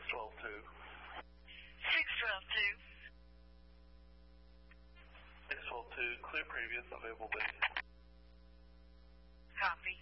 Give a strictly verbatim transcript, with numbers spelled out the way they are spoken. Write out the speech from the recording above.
twelve two. six twelve two. six twelve two, clear previous, available base. Copy.